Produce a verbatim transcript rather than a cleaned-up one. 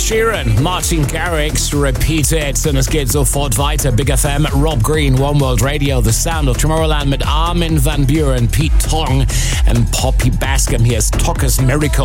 Sheeran, Martin Garrix, Repeat It. Und es geht sofort weiter. Big F M, Rob Green, One World Radio, The Sound of Tomorrowland mit Armin van Buuren, Pete Tong und Poppy Bascom. Hier ist Tocca's Miracle.